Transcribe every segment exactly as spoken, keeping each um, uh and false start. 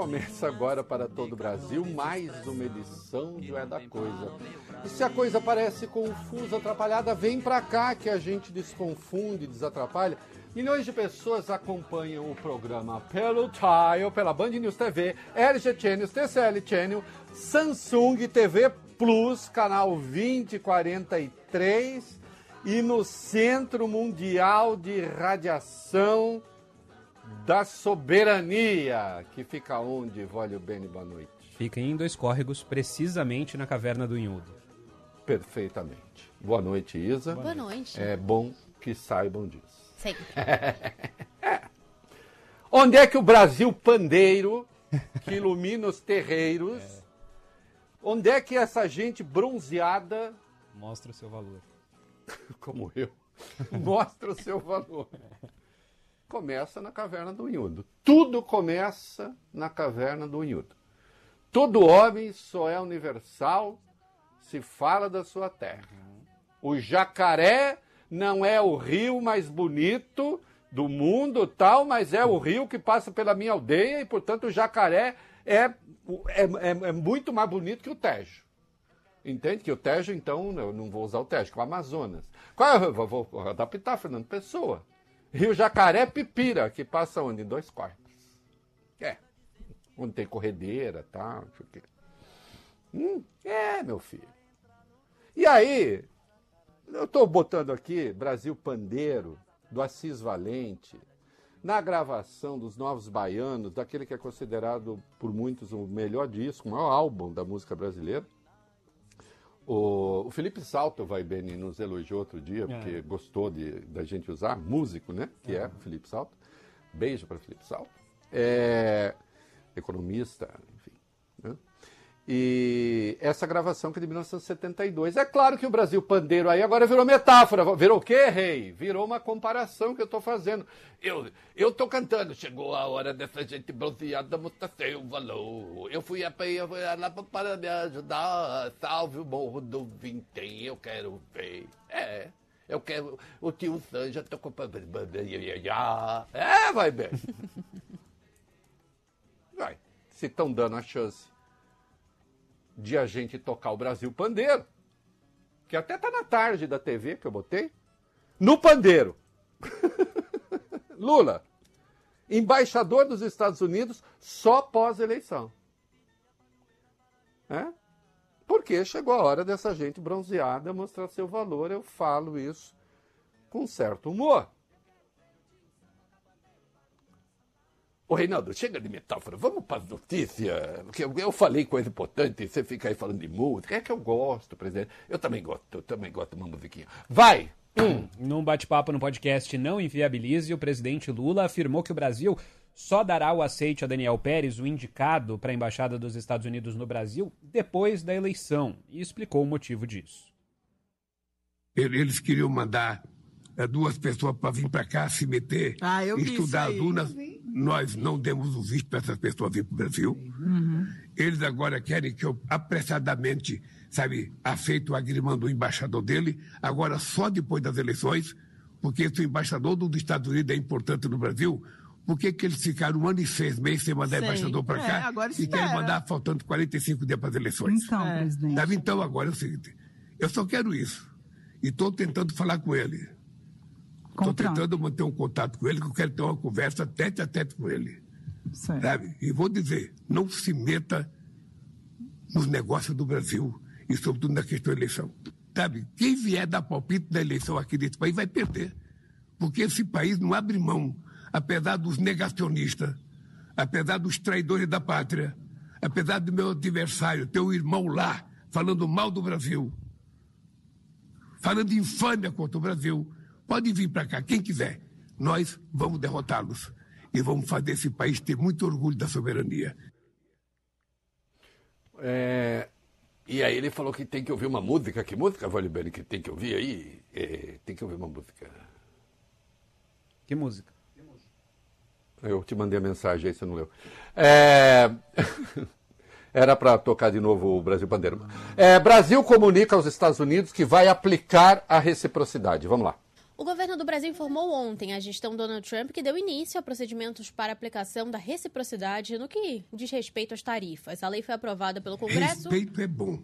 Começa agora para todo o Brasil mais uma edição de É da Coisa. E se a coisa parece confusa, atrapalhada, vem pra cá que a gente desconfunde, desatrapalha. Milhões de pessoas acompanham o programa pelo Tile, pela Band News T V, L G Channel, T C L Channel, Samsung T V Plus, canal vinte quarenta e três e no Centro Mundial de Radiação da Soberania, que fica onde, Vólio Bene, boa noite? Fica em Dois Córregos, precisamente na Caverna do Inhudo. Perfeitamente. Boa noite, Isa. Boa noite. É bom que saibam disso. Sempre. Onde é que o Brasil pandeiro, que ilumina os terreiros, é. onde é que essa gente bronzeada... Mostra o seu valor. Como eu. Mostra o seu valor. Começa na Caverna do Inhudo. Tudo começa na Caverna do Inhudo. Todo homem só é universal se fala da sua terra. O jacaré não é o rio mais bonito do mundo, tal, mas é o rio que passa pela minha aldeia e, portanto, o jacaré é, é, é, é muito mais bonito que o Tejo. Entende? Que o Tejo, então, eu não vou usar o Tejo, que é o Amazonas. Qual é? Eu vou, vou adaptar, Fernando Pessoa. Rio Jacaré Pipira, que passa onde? Em Dois Córregos. É. Onde tem corredeira, tá? Não sei o quê. Hum, é, meu filho. E aí, eu estou botando aqui Brasil Pandeiro, do Assis Valente, na gravação dos Novos Baianos, daquele que é considerado por muitos o melhor disco, o maior álbum da música brasileira. O, o Felipe Salto, vai bem, nos elogiou outro dia, porque é. gostou de, da gente usar, músico, né? Que é, é o Felipe Salto. Beijo para Felipe Salto. É, economista, enfim. Né? E essa gravação que é de mil novecentos e setenta e dois. É claro que o Brasil pandeiro aí agora virou metáfora. Virou o quê, rei? Virou uma comparação que eu estou fazendo. Eu eu tô cantando. Chegou a hora dessa gente bronzeada mostrar seu valor. Eu fui, a, eu fui lá para me ajudar. Salve o Morro do Vintém, eu quero ver. É, eu quero... O tio Sam já tocou para... É, vai bem. Vai. Se estão dando a chance de a gente tocar o Brasil Pandeiro, que até tá na tarde da T V que eu botei, no pandeiro. Lula, embaixador dos Estados Unidos só pós-eleição. É? Porque chegou a hora dessa gente bronzeada mostrar seu valor, eu falo isso com certo humor. Ô, Reinaldo, chega de metáfora, vamos para as notícias, porque eu falei coisa importante e você fica aí falando de música, é que eu gosto, presidente, eu também gosto, eu também gosto de uma musiquinha. Vai! Hum. Num bate-papo no podcast Não Inviabilize, o presidente Lula afirmou que o Brasil só dará o aceite a Daniel Pérez, o indicado para a Embaixada dos Estados Unidos no Brasil, depois da eleição, e explicou o motivo disso. Eles queriam mandar duas pessoas para vir para cá se meter, ah, eu estudar as urnas. Nós não demos o visto para essas pessoas vir para o Brasil. Uhum. Eles agora querem que eu apressadamente, sabe, aceite o agrimão do embaixador dele, agora só depois das eleições, porque se o embaixador dos Estados Unidos é importante no Brasil, por que que eles ficaram um ano e seis meses sem mandar Sim. embaixador para cá é, e querem mandar faltando quarenta e cinco dias para as eleições? Então, é. presidente. Sabe, então agora é o seguinte, eu só quero isso. E estou tentando falar com ele. Estou tentando manter um contato com ele, que eu quero ter uma conversa tete a tete com ele. Certo. Sabe? E vou dizer, não se meta nos negócios do Brasil e sobretudo na questão da eleição. Sabe? Quem vier dar palpite na eleição aqui desse país vai perder. Porque esse país não abre mão, apesar dos negacionistas, apesar dos traidores da pátria, apesar do meu adversário, teu irmão lá, falando mal do Brasil, falando de infâmia contra o Brasil. Pode vir para cá, quem quiser. Nós vamos derrotá-los. E vamos fazer esse país ter muito orgulho da soberania. É, e aí ele falou que tem que ouvir uma música. Que música, Valibene, que tem que ouvir aí? É, tem que ouvir uma música. Que música? Eu te mandei a mensagem aí, você não leu. É... Era para tocar de novo o Brasil Pandeiro. É, Brasil comunica aos Estados Unidos que vai aplicar a reciprocidade. Vamos lá. O governo do Brasil informou ontem a gestão Donald Trump que deu início a procedimentos para aplicação da reciprocidade no que diz respeito às tarifas. A lei foi aprovada pelo Congresso... Respeito é bom.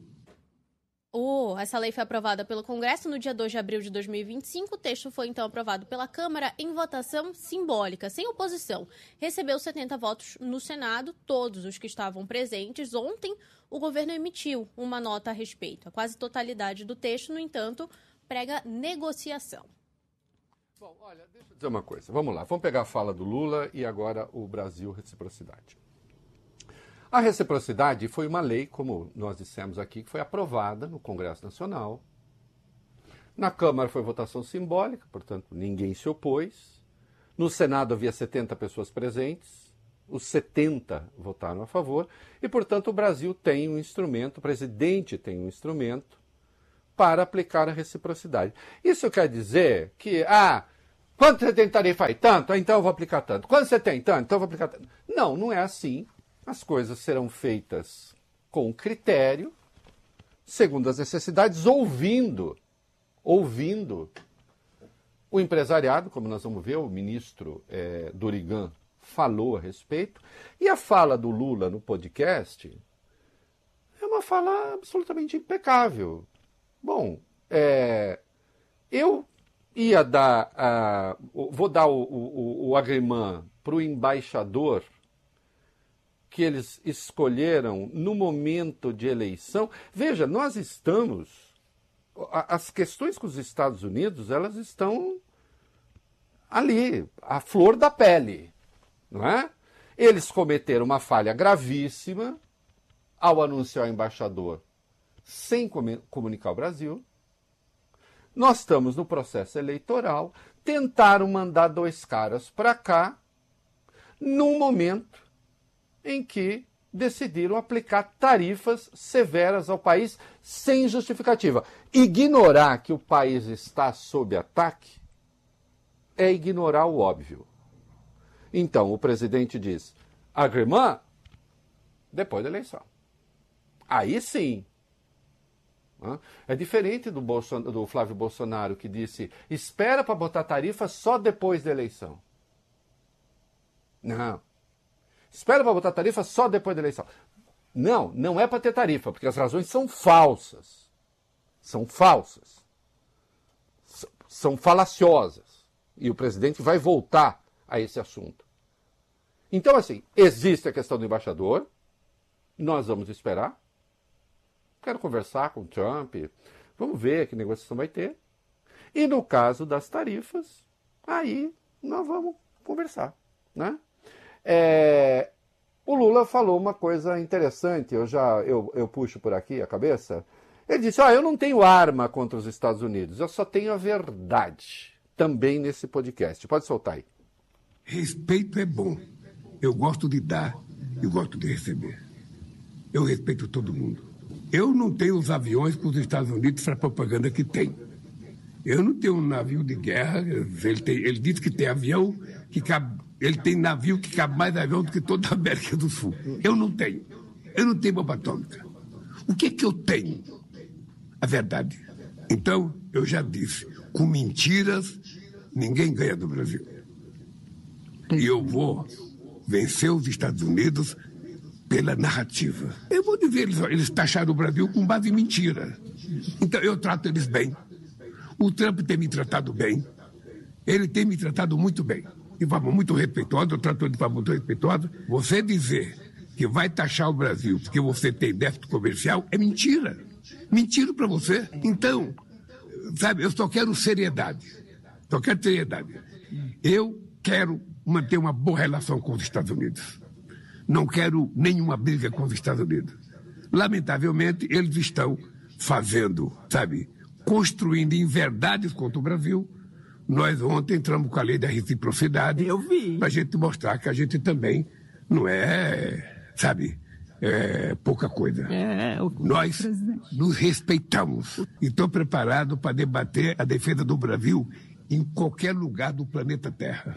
Oh, essa lei foi aprovada pelo Congresso no dia dois de abril de dois mil e vinte e cinco. O texto foi, então, aprovado pela Câmara em votação simbólica, sem oposição. Recebeu setenta votos no Senado, todos os que estavam presentes. Ontem, o governo emitiu uma nota a respeito. A quase totalidade do texto, no entanto, prega negociação. Bom, olha, deixa eu dizer uma coisa. Vamos lá, vamos pegar a fala do Lula e agora o Brasil reciprocidade. A reciprocidade foi uma lei, como nós dissemos aqui, que foi aprovada no Congresso Nacional. Na Câmara foi votação simbólica, portanto ninguém se opôs. No Senado havia setenta pessoas presentes, os setenta votaram a favor e, portanto, o Brasil tem um instrumento, o presidente tem um instrumento para aplicar a reciprocidade. Isso quer dizer que, ah, quanto você tem tarifa aí? Tanto, então eu vou aplicar tanto. Quanto você tem? Tanto, então eu vou aplicar tanto. Não, não é assim. As coisas serão feitas com critério, segundo as necessidades, ouvindo, ouvindo o empresariado, como nós vamos ver, o ministro é, Dorigan falou a respeito, e a fala do Lula no podcast é uma fala absolutamente impecável. Bom, é, eu ia dar, uh, vou dar o, o, o agrimã para o embaixador que eles escolheram no momento de eleição. Veja, nós estamos, as questões com os Estados Unidos, elas estão ali, à flor da pele, não é? Eles cometeram uma falha gravíssima ao anunciar o embaixador sem comunicar o Brasil. Nós estamos no processo eleitoral, tentaram mandar dois caras para cá, num momento em que decidiram aplicar tarifas severas ao país sem justificativa. Ignorar que o país está sob ataque é ignorar o óbvio. Então, o presidente diz, agrimã, depois da eleição. Aí sim. É diferente do, Bolson, do Flávio Bolsonaro, que disse, espera para botar tarifa só depois da eleição. Não. Espera para botar tarifa só depois da eleição. Não, não é para ter tarifa, porque as razões são falsas. São falsas. S- são falaciosas. E o presidente vai voltar a esse assunto. Então, assim, existe a questão do embaixador. Nós vamos esperar. Quero conversar com o Trump. Vamos ver que negociação vai ter. E no caso das tarifas, aí nós vamos conversar, né? É, o Lula falou uma coisa interessante, eu já eu, eu puxo por aqui a cabeça. Ele disse, ah, eu não tenho arma contra os Estados Unidos, eu só tenho a verdade, também nesse podcast. Pode soltar aí. Respeito é bom. Eu gosto de dar, eu gosto de receber. Eu respeito todo mundo. Eu não tenho os aviões que os Estados Unidos para a propaganda que tem. Eu não tenho um navio de guerra, ele, tem, ele diz que tem avião que cabe... Ele tem navio que cabe mais avião do que toda a América do Sul. Eu não tenho. Eu não tenho bomba atômica. O que é que eu tenho? A verdade. Então, eu já disse, com mentiras, ninguém ganha do Brasil. E eu vou vencer os Estados Unidos pela narrativa. Eu vou dizer, eles, eles taxaram o Brasil com base em mentira. Então, eu trato eles bem. O Trump tem me tratado bem. Ele tem me tratado muito bem. De forma muito respeitosa, eu trato ele de forma muito respeitosa. Você dizer que vai taxar o Brasil porque você tem déficit comercial é mentira. Mentira para você. Então, sabe, eu só quero seriedade. Só quero seriedade. Eu quero manter uma boa relação com os Estados Unidos. Não quero nenhuma briga com os Estados Unidos. Lamentavelmente, eles estão fazendo, sabe, construindo inverdades contra o Brasil. Nós ontem entramos com a lei da reciprocidade. Eu vi. Para a gente mostrar que a gente também não é, sabe, é pouca coisa. É, o Nós presidente. nos respeitamos. E estou preparado para debater a defesa do Brasil em qualquer lugar do planeta Terra.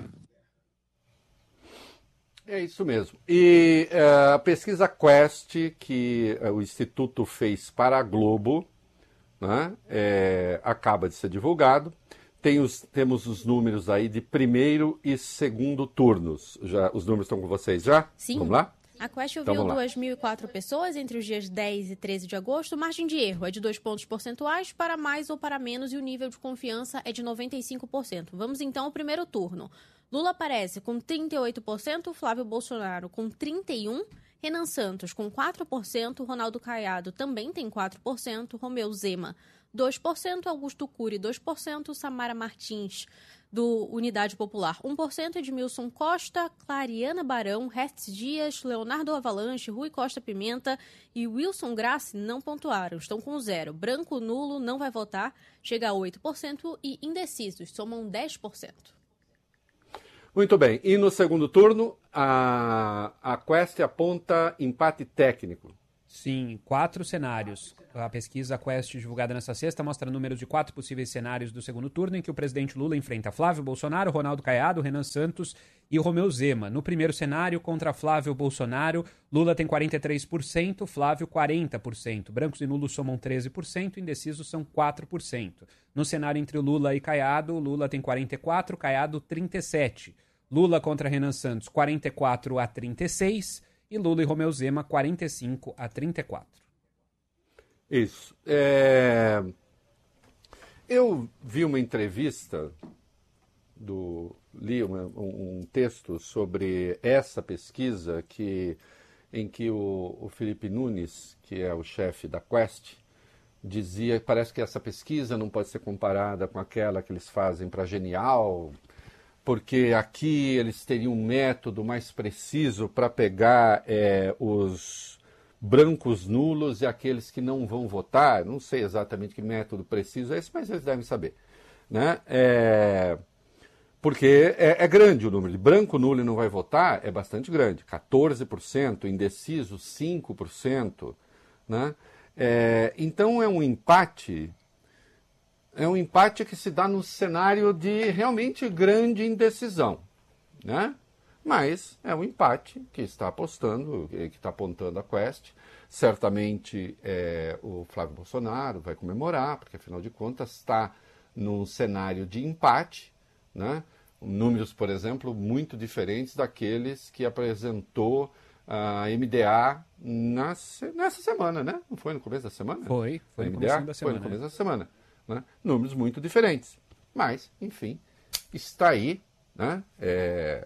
É isso mesmo. E uh, a pesquisa Quest, que uh, o Instituto fez para a Globo, né, é, acaba de ser divulgado. tem os, temos os números aí de primeiro e segundo turnos. Já, os números estão com vocês já? Sim. Vamos lá? A Quest Então, ouviu vamos lá. duas mil e quatro pessoas entre os dias dez e treze de agosto. Margem de erro é de dois pontos percentuais para mais ou para menos e o nível de confiança é de noventa e cinco por cento. Vamos então ao primeiro turno. Lula aparece com trinta e oito por cento, Flávio Bolsonaro com trinta e um por cento, Renan Santos com quatro por cento, Ronaldo Caiado também tem quatro por cento, Romeu Zema dois por cento, Augusto Cury dois por cento, Samara Martins do Unidade Popular um por cento, Edmilson Costa, Clariana Barão, Hertz Dias, Leonardo Avalanche, Rui Costa Pimenta e Wilson Grassi não pontuaram, estão com zero. Branco, nulo, não vai votar, chega a oito por cento e indecisos somam dez por cento. Muito bem. E no segundo turno, a, a Quest aponta empate técnico. Sim, quatro cenários. A pesquisa Quest, divulgada nesta sexta, mostra números de quatro possíveis cenários do segundo turno, em que o presidente Lula enfrenta Flávio Bolsonaro, Ronaldo Caiado, Renan Santos e Romeu Zema. No primeiro cenário, contra Flávio Bolsonaro, Lula tem quarenta e três por cento, Flávio quarenta por cento. Brancos e nulos somam treze por cento, indecisos são quatro por cento. No cenário entre Lula e Caiado, Lula tem quarenta e quatro por cento, Caiado trinta e sete por cento. Lula contra Renan Santos, quarenta e quatro a trinta e seis, e Lula e Romeu Zema, quarenta e cinco a trinta e quatro. Isso. É... Eu vi uma entrevista, do... li uma, um texto sobre essa pesquisa que, em que o, o Felipe Nunes, que é o chefe da Quest, dizia que parece que essa pesquisa não pode ser comparada com aquela que eles fazem para Genial, porque aqui eles teriam um método mais preciso para pegar é, os brancos nulos e aqueles que não vão votar. Não sei exatamente que método preciso é esse, mas eles devem saber. Né? É, porque é, é grande o número de branco, nulo e não vai votar, é bastante grande. quatorze por cento, indeciso cinco por cento. Né? É, então é um empate... É um empate que se dá no cenário de realmente grande indecisão, né? Mas é um empate que está apostando, que está apontando a Quest. Certamente é, o Flávio Bolsonaro vai comemorar, porque afinal de contas está num cenário de empate, né? Números, por exemplo, muito diferentes daqueles que apresentou a M D A na, nessa semana, né? Não foi no começo da semana? Foi, foi no começo da semana. Foi no começo da semana. Né? Números muito diferentes. Mas, enfim, está aí, né? É,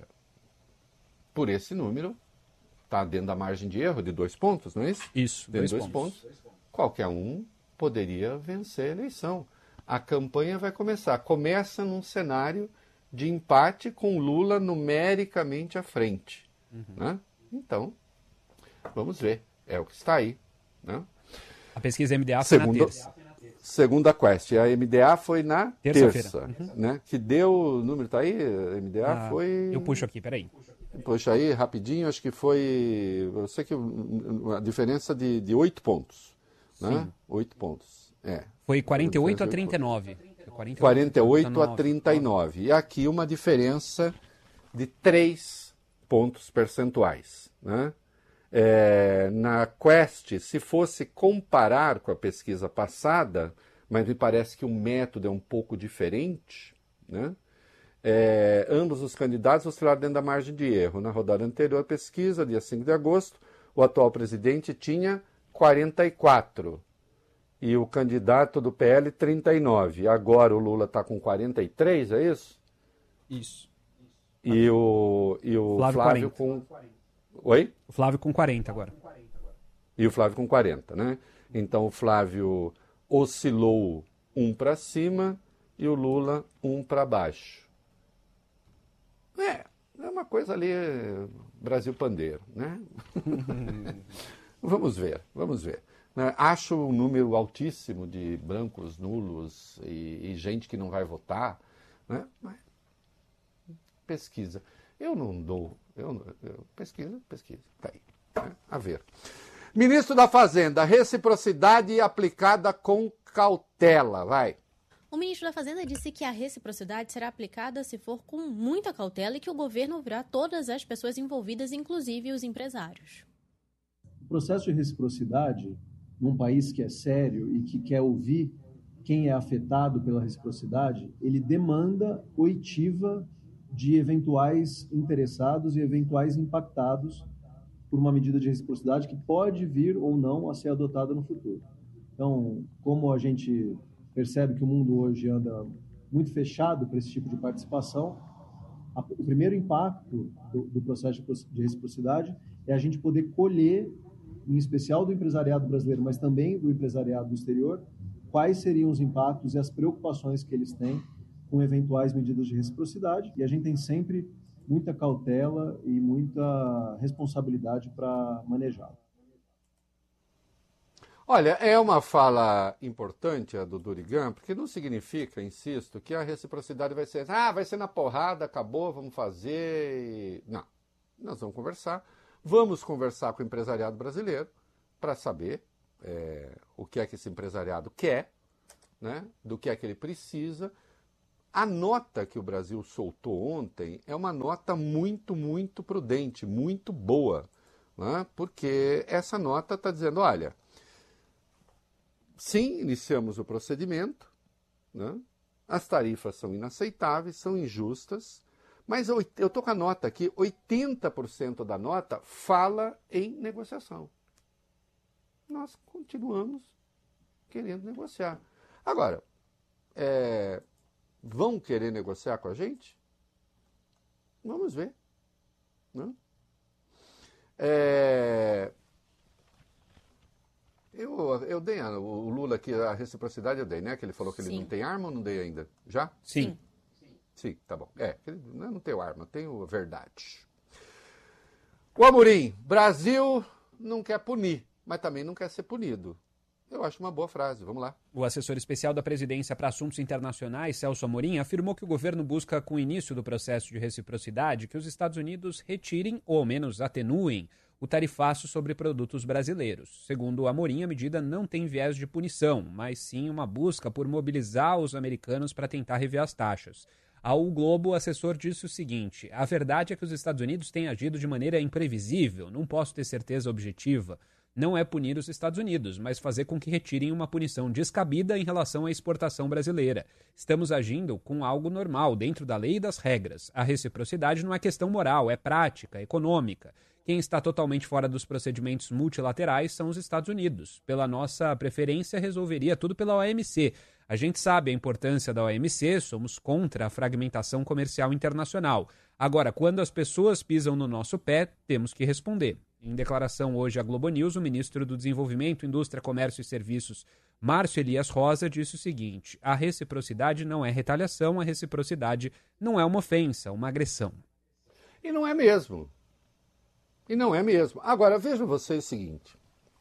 por esse número, está dentro da margem de erro de dois pontos, não é isso? Isso, dentro dois, de dois pontos. pontos. Qualquer um poderia vencer a eleição. A campanha vai começar. Começa num cenário de empate com Lula numericamente à frente. Uhum. Né? Então, vamos ver. É o que está aí. Né? A pesquisa M D A foi Segundo... na terça. Segundo a Quest, a M D A foi na terça, uhum. né? Que deu, o número tá aí, a M D A ah, foi... Eu puxo aqui, peraí. Puxa aí, rapidinho, acho que foi, eu sei que a diferença de, de oito pontos, né? Oito pontos, é. Foi quarenta e oito a trinta e nove. quarenta e oito a trinta e nove. E aqui uma diferença de três pontos percentuais, né? É, na Quest, se fosse comparar com a pesquisa passada, mas me parece que o método é um pouco diferente, né? É, ambos os candidatos oscilaram dentro da margem de erro. Na rodada anterior à pesquisa, dia cinco de agosto, o atual presidente tinha quarenta e quatro e o candidato do P L trinta e nove. Agora o Lula está com quarenta e três, é isso? Isso. E o, e o Flávio, Flávio com... Oi? O Flávio com quarenta agora. E o Flávio com quarenta, né? Então o Flávio oscilou um para cima e o Lula um para baixo. É, é uma coisa ali, Brasil pandeiro, né? Vamos ver, vamos ver. Acho um número altíssimo de brancos, nulos e, e gente que não vai votar, né? Mas pesquisa. Eu não dou... Eu, eu, pesquisa, pesquisa. Tá aí. Né? A ver. Ministro da Fazenda, reciprocidade aplicada com cautela. Vai. O ministro da Fazenda disse que a reciprocidade será aplicada se for com muita cautela e que o governo ouvirá todas as pessoas envolvidas, inclusive os empresários. O processo de reciprocidade, num país que é sério e que quer ouvir quem é afetado pela reciprocidade, ele demanda oitiva de eventuais interessados e eventuais impactados por uma medida de reciprocidade que pode vir ou não a ser adotada no futuro. Então, como a gente percebe que o mundo hoje anda muito fechado para esse tipo de participação, a, o primeiro impacto do, do processo de reciprocidade é a gente poder colher, em especial do empresariado brasileiro, mas também do empresariado do exterior, quais seriam os impactos e as preocupações que eles têm com eventuais medidas de reciprocidade, e a gente tem sempre muita cautela e muita responsabilidade para manejá-lo. Olha, é uma fala importante a do Durigan, porque não significa, insisto, que a reciprocidade vai ser, ah, vai ser na porrada, acabou, vamos fazer. Não, nós vamos conversar, vamos conversar com o empresariado brasileiro para saber é, o que é que esse empresariado quer, né, do que é que ele precisa. A nota que o Brasil soltou ontem é uma nota muito, muito prudente, muito boa, né, porque essa nota está dizendo, olha, sim, iniciamos o procedimento, né? As tarifas são inaceitáveis, são injustas, mas eu estou com a nota aqui, oitenta por cento da nota fala em negociação. Nós continuamos querendo negociar. Agora, é, vão querer negociar com a gente? Vamos ver. Né? É... Eu, eu dei, o Lula aqui, a reciprocidade eu dei, né? Que ele falou que ele Sim. não tem arma ou não dei ainda? Já? Sim. Sim, Sim tá bom. É, ele não tem arma, tem a verdade. O Amorim, Brasil não quer punir, mas também não quer ser punido. Eu acho uma boa frase, vamos lá. O assessor especial da presidência para assuntos internacionais, Celso Amorim, afirmou que o governo busca, com o início do processo de reciprocidade, que os Estados Unidos retirem, ou ao menos atenuem, o tarifaço sobre produtos brasileiros. Segundo o Amorim, a medida não tem viés de punição, mas sim uma busca por mobilizar os americanos para tentar rever as taxas. Ao Globo, o assessor disse o seguinte: a verdade é que os Estados Unidos têm agido de maneira imprevisível, não posso ter certeza objetiva. Não é punir os Estados Unidos, mas fazer com que retirem uma punição descabida em relação à exportação brasileira. Estamos agindo com algo normal, dentro da lei e das regras. A reciprocidade não é questão moral, é prática, econômica. Quem está totalmente fora dos procedimentos multilaterais são os Estados Unidos. Pela nossa preferência, resolveria tudo pela O M C. A gente sabe a importância da O M C, somos contra a fragmentação comercial internacional. Agora, quando as pessoas pisam no nosso pé, temos que responder. Em declaração hoje à Globo News, o ministro do Desenvolvimento, Indústria, Comércio e Serviços, Márcio Elias Rosa, disse o seguinte: a reciprocidade não é retaliação, a reciprocidade não é uma ofensa, uma agressão. E não é mesmo. E não é mesmo. Agora, vejam vocês o seguinte.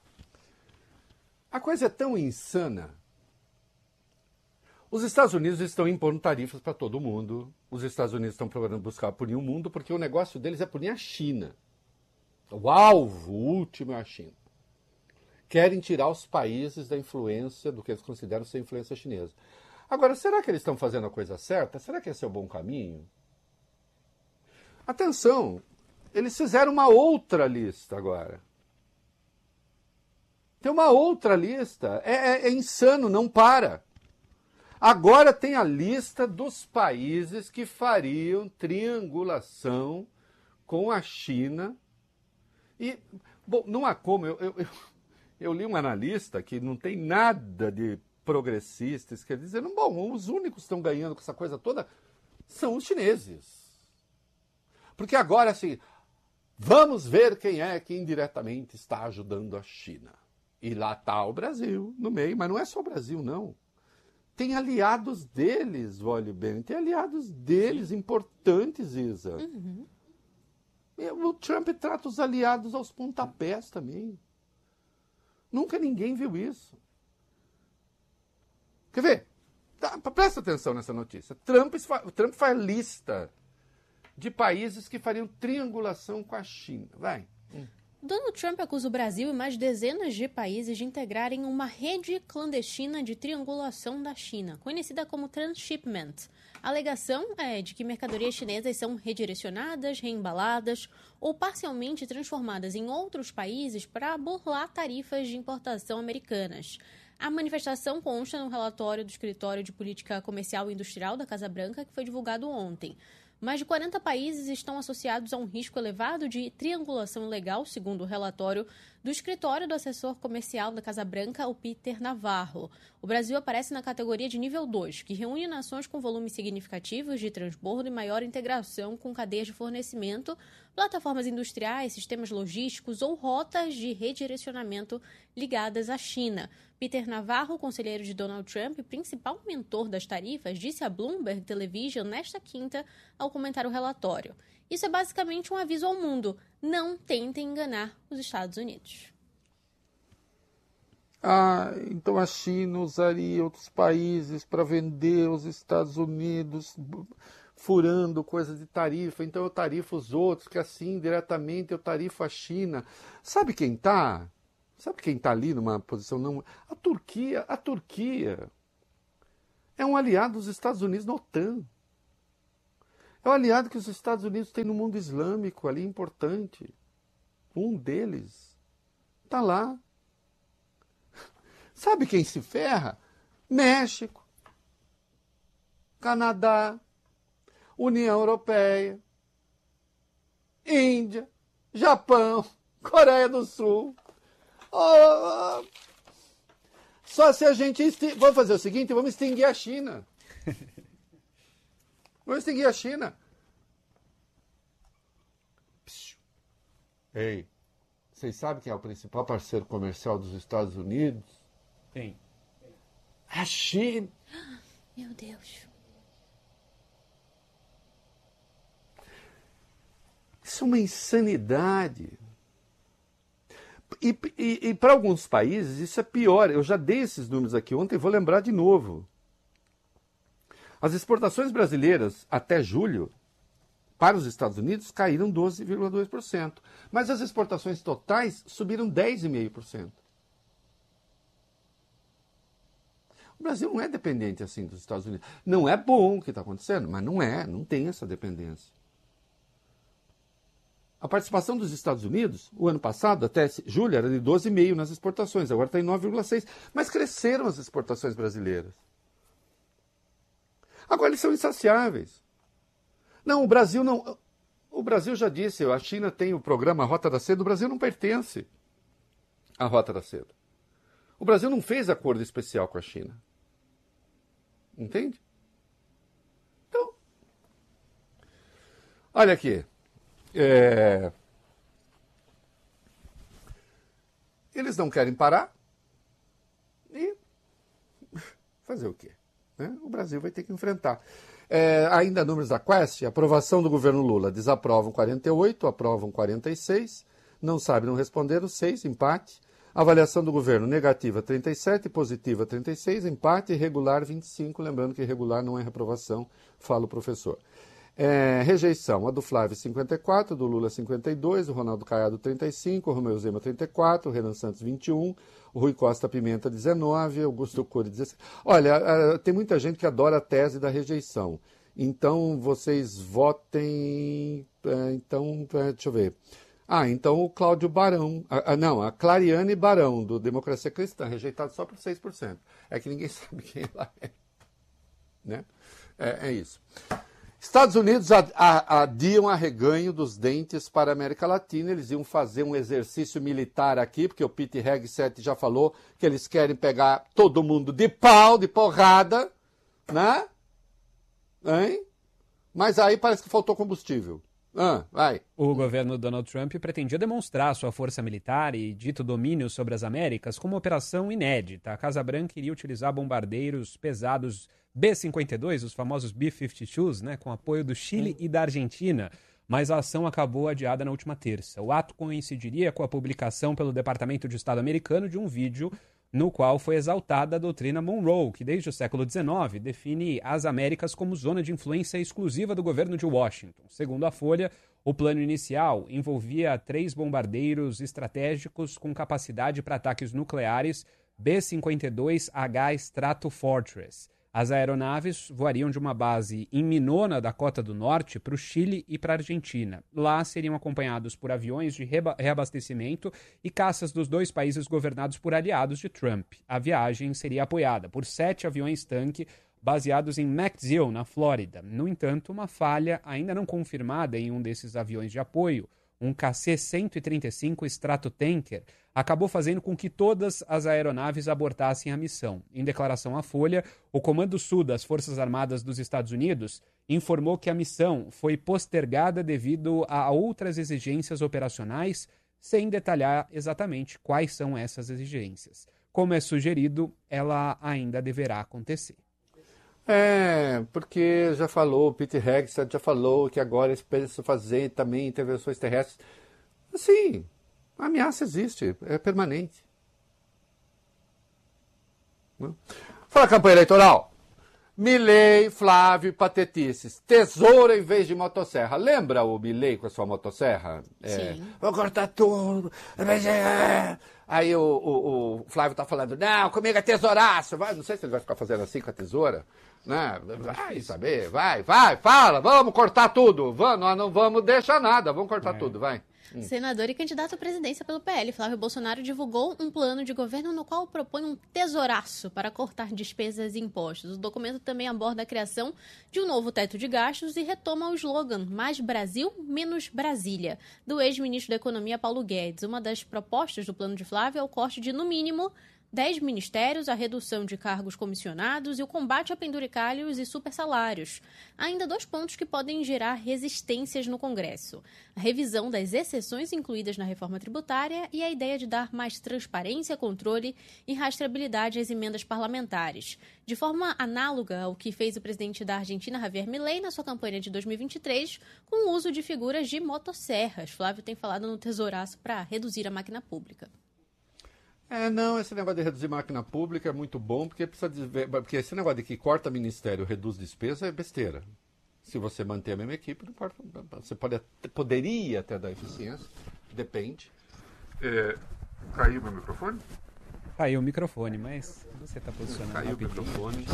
A coisa é tão insana. Os Estados Unidos estão impondo tarifas para todo mundo. Os Estados Unidos estão procurando buscar punir o mundo porque o negócio deles é punir a China. O alvo último é a China. Querem tirar os países da influência, do que eles consideram ser influência chinesa. Agora, será que eles estão fazendo a coisa certa? Será que esse é o bom caminho? Atenção! Eles fizeram uma outra lista agora. Tem uma outra lista. É, é, é insano, não para. Agora tem a lista dos países que fariam triangulação com a China. E, bom, não há como. Eu, eu, eu, eu li um analista que não tem nada de progressistas, quer dizer, bom, os únicos que estão ganhando com essa coisa toda são os chineses. Porque agora, assim, vamos ver quem é que indiretamente está ajudando a China. E lá está o Brasil no meio, mas não é só o Brasil, não. Tem aliados deles, olhe bem, tem aliados deles Sim. importantes, Isa. Uhum. O Trump trata os aliados aos pontapés também. Nunca ninguém viu isso. Quer ver? Presta atenção nessa notícia. Trump, Trump faz lista de países que fariam triangulação com a China. Vai. Hum. Donald Trump acusa o Brasil e mais dezenas de países de integrarem uma rede clandestina de triangulação da China, conhecida como transshipment. A alegação é de que mercadorias chinesas são redirecionadas, reembaladas ou parcialmente transformadas em outros países para burlar tarifas de importação americanas. A manifestação consta no relatório do Escritório de Política Comercial e Industrial da Casa Branca, que foi divulgado ontem. Mais de quarenta países estão associados a um risco elevado de triangulação ilegal, segundo o relatório do escritório do assessor comercial da Casa Branca, o Peter Navarro. O Brasil aparece na categoria de nível dois, que reúne nações com volumes significativos de transbordo e maior integração com cadeias de fornecimento, plataformas industriais, sistemas logísticos ou rotas de redirecionamento ligadas à China. Peter Navarro, conselheiro de Donald Trump e principal mentor das tarifas, disse à Bloomberg Television nesta quinta ao comentar o relatório. Isso é basicamente um aviso ao mundo. Não tentem enganar os Estados Unidos. Ah, então a China usaria outros países para vender os Estados Unidos, furando coisa de tarifa. Então eu tarifo os outros, que assim, diretamente eu tarifo a China. Sabe quem está? Sabe quem está ali numa posição não... A Turquia, a Turquia é um aliado dos Estados Unidos na OTAN. É o aliado que os Estados Unidos têm no mundo islâmico ali, importante. Um deles está lá. Sabe quem se ferra? México, Canadá, União Europeia, Índia, Japão, Coreia do Sul. Oh, só se a gente... Exting... Vamos fazer o seguinte, vamos extinguir a China. Vamos extinguir a China. Ei, vocês sabem quem é o principal parceiro comercial dos Estados Unidos? Quem? A China. Meu Deus. Isso é uma insanidade. E, e, e para alguns países isso é pior. Eu já dei esses números aqui ontem e vou lembrar de novo. As exportações brasileiras até julho para os Estados Unidos caíram doze vírgula dois por cento. Mas as exportações totais subiram dez vírgula cinco por cento. O Brasil não é dependente assim dos Estados Unidos. Não é bom o que está acontecendo, mas não é, não tem essa dependência. A participação dos Estados Unidos, o ano passado, até julho, era de doze vírgula cinco por cento nas exportações, agora está em nove vírgula seis por cento. Mas cresceram as exportações brasileiras. Agora eles são insaciáveis. Não, o Brasil não... O Brasil já disse, a China tem o programa Rota da Seda, o Brasil não pertence à Rota da Seda. O Brasil não fez acordo especial com a China. Entende? Então, olha aqui. É... Eles não querem parar e fazer o quê? Né? O Brasil vai ter que enfrentar. É, ainda números da Quest, aprovação do governo Lula, desaprovam quarenta e oito, aprovam quarenta e seis, não sabe, não responderam, seis, empate. Avaliação do governo, negativa trinta e sete, positiva trinta e seis, empate, irregular vinte e cinco, lembrando que irregular não é reprovação, fala o professor. É, rejeição, a do Flávio cinquenta e quatro, do Lula cinquenta e dois, o Ronaldo Caiado trinta e cinco, o Romeu Zema trinta e quatro, o Renan Santos vinte e um, o Rui Costa Pimenta dezenove, o Augusto Cury dezesseis. Olha, tem muita gente que adora a tese da rejeição. Então, vocês votem... Então, deixa eu ver. Ah, então o Cláudio Barão... Ah, não, a Clariane Barão, do Democracia Cristã, rejeitado só por seis por cento. É que ninguém sabe quem ela é. Né? É, é isso. Estados Unidos adiam arreganho dos dentes para a América Latina. Eles iam fazer um exercício militar aqui, porque o Pete Hegseth já falou que eles querem pegar todo mundo de pau, de porrada, né? Hein? Mas aí parece que faltou combustível. Ah, vai. O governo Donald Trump pretendia demonstrar sua força militar e dito domínio sobre as Américas como uma operação inédita. A Casa Branca iria utilizar bombardeiros pesados B cinquenta e dois, os famosos B cinquenta e dois, né, com apoio do Chile e da Argentina, mas a ação acabou adiada na última terça. O ato coincidiria com a publicação pelo Departamento de Estado americano de um vídeo no qual foi exaltada a doutrina Monroe, que desde o século dezenove define as Américas como zona de influência exclusiva do governo de Washington. Segundo a Folha, o plano inicial envolvia três bombardeiros estratégicos com capacidade para ataques nucleares B cinquenta e dois H Stratofortress. As aeronaves voariam de uma base em Minona, Dakota do Norte, para o Chile e para a Argentina. Lá seriam acompanhados por aviões de reba- reabastecimento e caças dos dois países governados por aliados de Trump. A viagem seria apoiada por sete aviões-tanque baseados em McDill, na Flórida. No entanto, uma falha ainda não confirmada em um desses aviões de apoio, um K C cento e trinta e cinco Stratotanker, acabou fazendo com que todas as aeronaves abortassem a missão. Em declaração à Folha, o Comando Sul das Forças Armadas dos Estados Unidos informou que a missão foi postergada devido a outras exigências operacionais, sem detalhar exatamente quais são essas exigências. Como é sugerido, ela ainda deverá acontecer. É, porque já falou, o Pete Hegseth já falou que agora eles pensam fazer também intervenções terrestres. Sim, a ameaça existe, é permanente. Fala, campanha eleitoral. Milei, Flávio e Patetices. Tesoura em vez de motosserra. Lembra o Milei com a sua motosserra? É, Sim. vou cortar tudo. Aí o, o, o Flávio tá falando, não, comigo é tesouraço. Vai, não sei se ele vai ficar fazendo assim com a tesoura. Né? Vai saber, vai, vai, fala, vamos cortar tudo. Vamos, nós não vamos deixar nada, vamos cortar é. tudo, vai. Hum. Senador e candidato à presidência pelo P L, Flávio Bolsonaro divulgou um plano de governo no qual propõe um tesouraço para cortar despesas e impostos. O documento também aborda a criação de um novo teto de gastos e retoma o slogan Mais Brasil, menos Brasília, do ex-ministro da Economia Paulo Guedes. Uma das propostas do plano de Flávio é o corte de, no mínimo, dez ministérios, a redução de cargos comissionados e o combate a penduricalhos e supersalários. Há ainda dois pontos que podem gerar resistências no Congresso. A revisão das exceções incluídas na reforma tributária e a ideia de dar mais transparência, controle e rastreabilidade às emendas parlamentares. De forma análoga ao que fez o presidente da Argentina, Javier Milei, na sua campanha de dois mil e vinte e três, com o uso de figuras de motosserras. Flávio tem falado no tesouraço para reduzir a máquina pública. É, não, esse negócio de reduzir máquina pública é muito bom, porque precisa de, porque esse negócio de que corta ministério, reduz despesa é besteira. Se você manter a mesma equipe, não importa, você pode, poderia até dar eficiência, depende. É, caiu meu microfone? Caiu o microfone, mas você está posicionando. Caiu o microfone.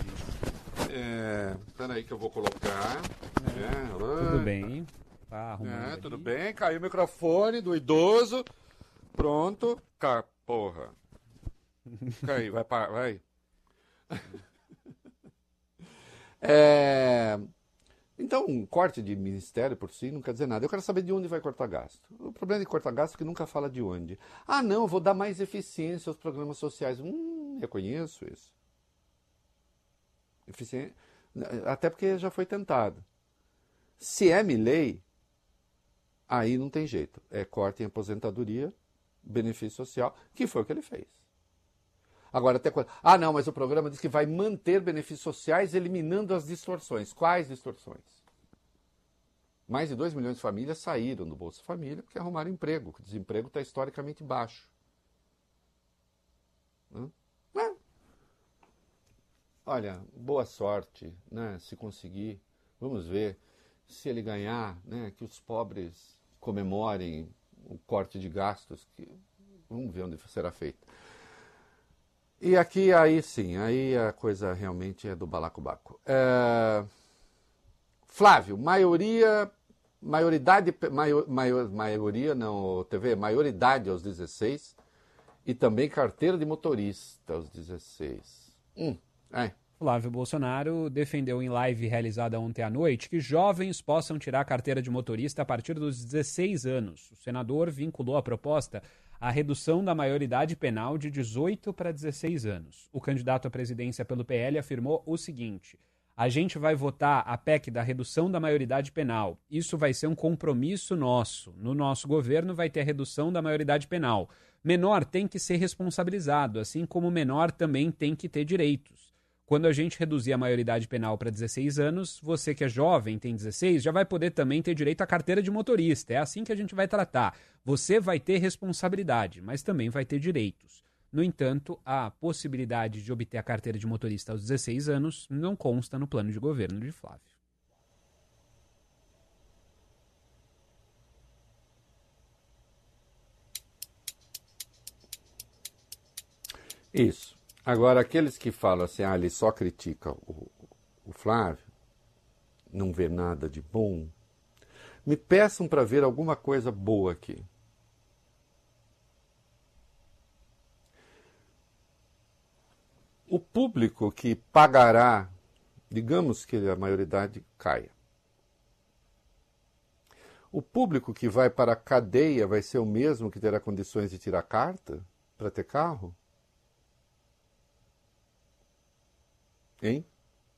É, peraí que eu vou colocar. É, é, tudo bem. Tá arrumando. É, tudo bem, caiu o microfone do idoso. Pronto. Cá, porra. Caiu, vai, vai. É, então, um corte de ministério por si não quer dizer nada. Eu quero saber de onde vai cortar gasto. O problema de cortar gasto é que nunca fala de onde. Ah, não, eu vou dar mais eficiência aos programas sociais. Hum, eu conheço isso. Eficiência, até porque já foi tentado. Se é Milei, aí não tem jeito. É corte em aposentadoria, benefício social, que foi o que ele fez. Agora, até quando... Ah, não, mas o programa diz que vai manter benefícios sociais eliminando as distorções. Quais distorções? Mais de dois milhões de famílias saíram do Bolsa Família porque arrumaram emprego. O desemprego está historicamente baixo. Hã? É. Olha, boa sorte, né, se conseguir. Vamos ver se ele ganhar, né, que os pobres comemorem o corte de gastos. Que... Vamos ver onde será feito. E aqui, aí sim, aí a coisa realmente é do balacobaco. É... Flávio, maioria, maioridade, maior, maior, maioria não, T V, maioridade aos dezesseis e também carteira de motorista aos dezesseis. Hum, é. Flávio Bolsonaro defendeu em live realizada ontem à noite que jovens possam tirar a carteira de motorista a partir dos dezesseis anos. O senador vinculou a proposta à redução da maioridade penal de dezoito para dezesseis anos. O candidato à presidência pelo P L afirmou o seguinte: a gente vai votar a P E C da redução da maioridade penal. Isso vai ser um compromisso nosso. No nosso governo vai ter a redução da maioridade penal. Menor tem que ser responsabilizado, assim como menor também tem que ter direitos. Quando a gente reduzir a maioridade penal para dezesseis anos, você que é jovem, tem dezesseis, já vai poder também ter direito à carteira de motorista. É assim que a gente vai tratar. Você vai ter responsabilidade, mas também vai ter direitos. No entanto, a possibilidade de obter a carteira de motorista aos dezesseis anos não consta no plano de governo de Flávio. Isso. Agora, aqueles que falam assim, ah, ele só critica o, o Flávio, não vê nada de bom, me peçam para ver alguma coisa boa aqui. O público que pagará, digamos que a maioridade caia. O público que vai para a cadeia vai ser o mesmo que terá condições de tirar carta para ter carro? Hein?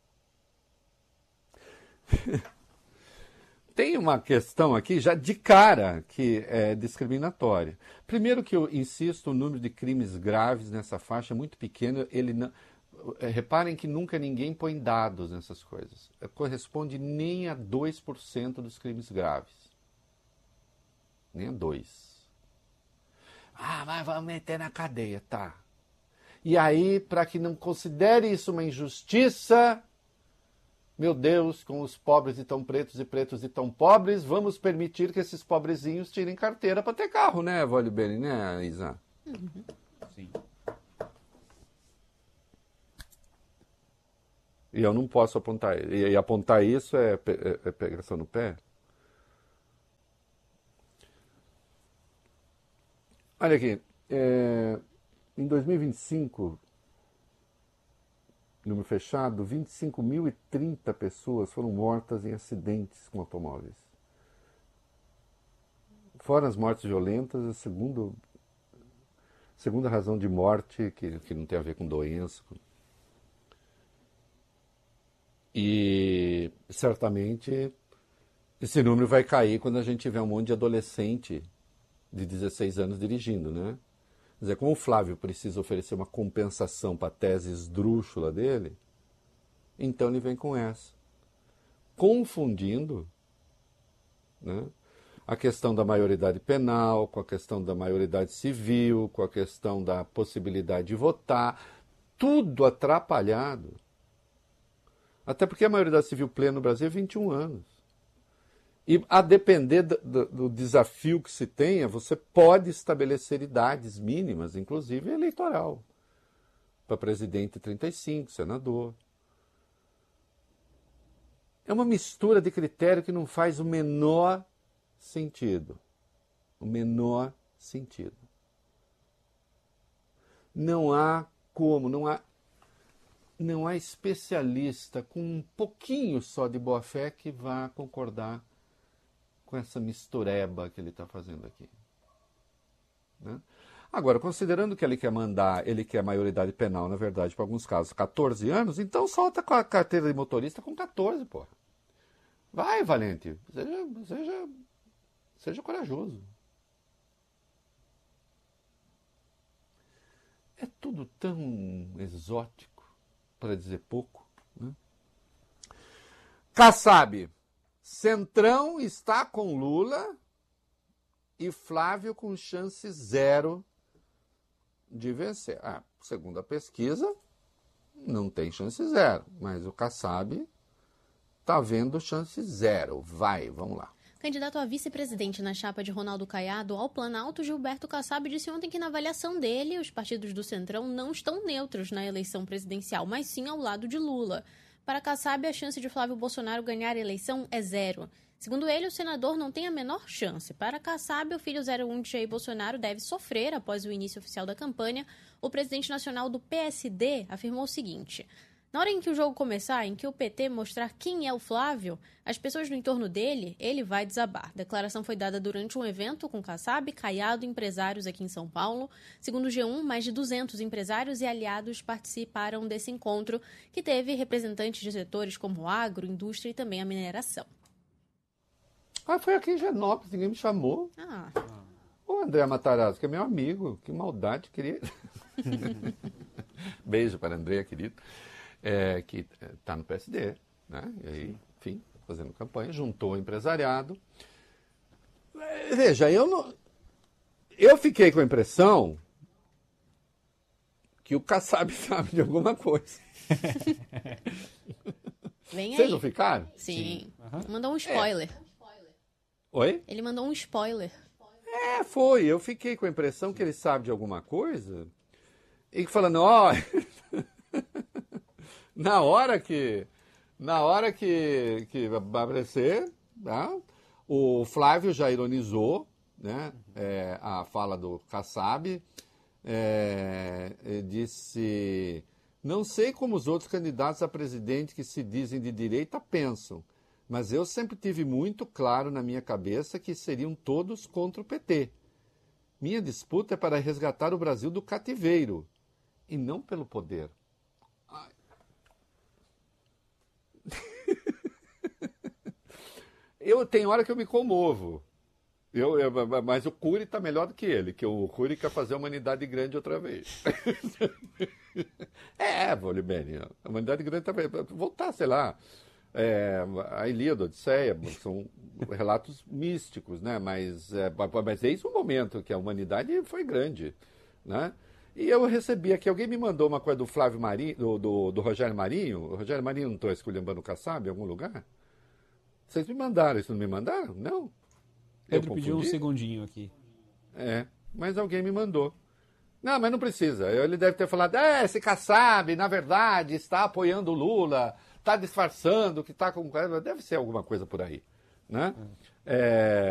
Tem uma questão aqui já de cara que é discriminatória. Primeiro que eu insisto, o número de crimes graves nessa faixa é muito pequeno. Ele não, reparem que nunca ninguém põe dados nessas coisas. Corresponde nem a dois por cento dos crimes graves. Nem a dois por cento. Ah, mas vamos meter na cadeia, tá. E aí, para que não considere isso uma injustiça, meu Deus, com os pobres e tão pretos e pretos e tão pobres, vamos permitir que esses pobrezinhos tirem carteira para ter carro, né, Vale Bene, né, Isa? Uhum. Sim. E eu não posso apontar. E, e apontar isso é, é, é pegação no pé? Olha aqui, é, em dois mil e vinte e cinco, número fechado, vinte e cinco mil e trinta pessoas foram mortas em acidentes com automóveis. Fora as mortes violentas, a segunda, segunda razão de morte, que, que não tem a ver com doença. E certamente esse número vai cair quando a gente tiver um monte de adolescente de dezesseis anos dirigindo, né? Quer dizer, como o Flávio precisa oferecer uma compensação para a tese esdrúxula dele, então ele vem com essa. Confundindo, né, a questão da maioridade penal, com a questão da maioridade civil, com a questão da possibilidade de votar, tudo atrapalhado. Até porque a maioridade civil plena no Brasil é vinte e um anos. E a depender do, do, do desafio que se tenha, você pode estabelecer idades mínimas, inclusive eleitoral. Para presidente trinta e cinco, senador. É uma mistura de critério que não faz o menor sentido. O menor sentido. Não há como, não há, não há especialista com um pouquinho só de boa-fé que vá concordar com essa mistureba que ele está fazendo aqui. Né? Agora, considerando que ele quer mandar, ele quer maioridade penal, na verdade, para alguns casos, catorze anos, então solta com a carteira de motorista com catorze, porra. Vai, Valente, seja, seja, seja corajoso. É tudo tão exótico, para dizer pouco. Né? Kassab. Centrão está com Lula e Flávio com chance zero de vencer. Ah, segundo a pesquisa, não tem chance zero, mas o Kassab está vendo chance zero. Vai, vamos lá. Candidato a vice-presidente na chapa de Ronaldo Caiado ao Planalto, Gilberto Kassab disse ontem que, na avaliação dele, os partidos do Centrão não estão neutros na eleição presidencial, mas sim ao lado de Lula. Para Kassab, a chance de Flávio Bolsonaro ganhar a eleição é zero. Segundo ele, o senador não tem a menor chance. Para Kassab, o filho zero um de Jair Bolsonaro deve sofrer após o início oficial da campanha. O presidente nacional do P S D afirmou o seguinte: na hora em que o jogo começar, em que o P T mostrar quem é o Flávio, as pessoas no entorno dele, ele vai desabar. A declaração foi dada durante um evento com Kassab, Caiado e empresários aqui em São Paulo. Segundo o G um, mais de duzentos empresários e aliados participaram desse encontro, que teve representantes de setores como agro, indústria e também a mineração. Ah, foi aqui em Genópolis, ninguém me chamou. Ah. O André Matarazzo, que é meu amigo, que maldade, queria... Beijo para André, querido. É, que está no P S D, né? E aí, enfim, fazendo campanha, juntou o empresariado. Veja, eu não, eu fiquei com a impressão que o Kassab sabe de alguma coisa. Vem aí. Vocês não ficaram? Sim. Sim. Uhum. Mandou um spoiler. É. Oi? Ele mandou um spoiler. É, foi. Eu fiquei com a impressão que ele sabe de alguma coisa e falando, ó... Oh, na hora que, na hora que, que vai aparecer, tá? O Flávio já ironizou, né, é, a fala do Kassab, é, disse, não sei como os outros candidatos a presidente que se dizem de direita pensam, mas eu sempre tive muito claro na minha cabeça que seriam todos contra o P T. Minha disputa é para resgatar o Brasil do cativeiro e não pelo poder. Ai. Eu tenho hora que eu me comovo. Eu, eu, mas o Cury está melhor do que ele, que o Cury quer fazer a humanidade grande outra vez. é, Volibene, a humanidade grande também. Voltar, sei lá, é, a Ilíada, a Odisseia, são relatos místicos, né? Mas é, mas é isso um momento que a humanidade foi grande, né? E eu recebi aqui, alguém me mandou uma coisa do Flávio Marinho, do, do, do Rogério Marinho. O Rogério Marinho não estou esculhambando o Kassab em algum lugar? Vocês me mandaram, isso não me mandaram? Não. Pedro pediu um segundinho aqui. É, mas alguém me mandou. Não, mas não precisa. Ele deve ter falado, é, esse Kassab, na verdade, está apoiando o Lula, está disfarçando que está com... Deve ser alguma coisa por aí, né? É. É...